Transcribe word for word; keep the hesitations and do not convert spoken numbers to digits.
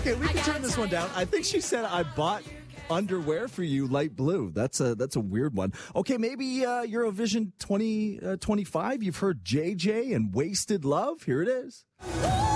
Okay, we can turn this one down. I think she said I bought underwear for you, light blue. That's a that's a weird one. Okay, maybe uh, Eurovision twenty twenty-five. You've heard J J and Wasted Love. Here it is.